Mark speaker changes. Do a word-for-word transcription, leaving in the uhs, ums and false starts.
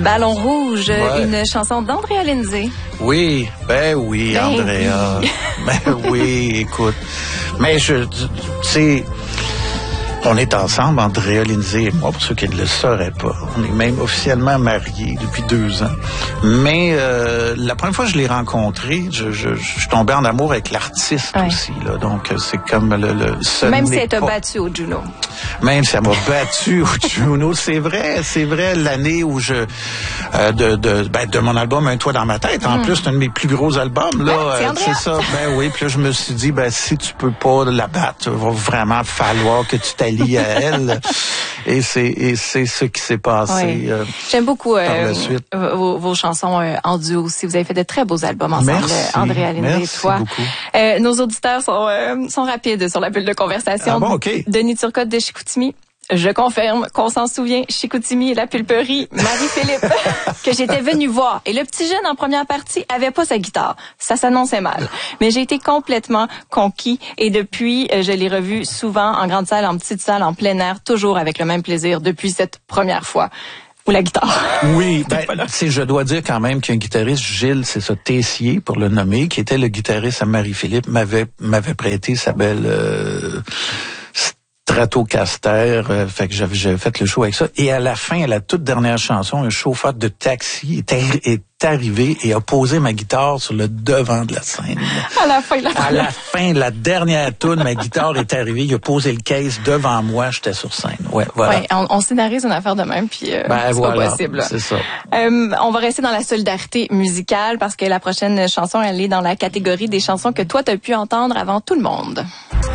Speaker 1: Ballon rouge,
Speaker 2: Ouais.
Speaker 1: une chanson d'Andrea Lindsay.
Speaker 2: Oui, ben oui,
Speaker 1: Ben
Speaker 2: Andrea.
Speaker 1: oui.
Speaker 2: Ben oui, écoute. Mais je, tu sais, on est ensemble, Andrea Lindsay et moi, pour ceux qui ne le sauraient pas. On est même officiellement mariés depuis deux ans. Mais euh, la première fois que je l'ai rencontré, je, je, je suis tombé en amour avec l'artiste
Speaker 1: Ouais.
Speaker 2: aussi. Là. Donc, c'est comme le... le ce
Speaker 1: Même si
Speaker 2: n'est
Speaker 1: elle t'a
Speaker 2: pas-
Speaker 1: battu au Juno.
Speaker 2: Même si elle m'a battu au Juno, c'est vrai, c'est vrai, l'année où je euh, de de ben, de mon album Un toit dans ma tête. En
Speaker 1: Mm.
Speaker 2: plus, c'est un de mes plus gros albums là.
Speaker 1: Ouais, c'est
Speaker 2: euh,
Speaker 1: Andrea.
Speaker 2: c'est ça. Ben oui. Puis là, je me suis dit, ben si tu peux pas la battre, il va vraiment falloir que tu t'allies à elle. Et c'est et c'est ce qui s'est passé.
Speaker 1: Oui.
Speaker 2: euh,
Speaker 1: J'aime beaucoup
Speaker 2: Par
Speaker 1: euh,
Speaker 2: la suite.
Speaker 1: vos, vos chansons euh, en duo aussi. Vous avez fait de très beaux albums ensemble,
Speaker 2: Merci,
Speaker 1: euh, Andrea Lindsay et
Speaker 2: merci
Speaker 1: toi.
Speaker 2: beaucoup.
Speaker 1: Euh, nos auditeurs sont, euh, sont rapides sur la bulle de conversation.
Speaker 2: Ah bon, OK.
Speaker 1: Denis Turcotte de Chicoutimi. Je confirme qu'on s'en souvient, Chicoutimi et la pulperie, Marie-Philippe, que j'étais venue voir. Et le petit jeune en première partie avait pas sa guitare. Ça s'annonçait mal. Mais j'ai été complètement conquis et depuis, euh, je l'ai revu souvent en grande salle, en petite salle, en plein air, toujours avec le même plaisir depuis cette première fois. Ou la guitare.
Speaker 2: Oui, ben, tu sais, je dois dire quand même qu'un guitariste, Gilles, c'est ça, Tessier, pour le nommer, qui était le guitariste à Marie-Philippe, m'avait m'avait prêté sa belle euh, Stratocaster, euh, fait que j'avais, j'avais fait le show avec ça. Et à la fin, à la toute dernière chanson, un chauffeur de taxi est, arri- est arrivé et a posé ma guitare sur le devant de la scène.
Speaker 1: À la fin de la
Speaker 2: À
Speaker 1: première.
Speaker 2: la fin, la dernière toune, ma guitare est arrivée, il a posé le case devant moi, j'étais sur scène. Ouais, voilà.
Speaker 1: Ouais, on, on scénarise une affaire de même, puis euh,
Speaker 2: Ben
Speaker 1: c'est
Speaker 2: voilà,
Speaker 1: pas possible. là.
Speaker 2: c'est ça.
Speaker 1: Euh, on va rester dans la solidarité musicale parce que la prochaine chanson, elle est dans la catégorie des chansons que toi, t'as pu entendre avant tout le monde.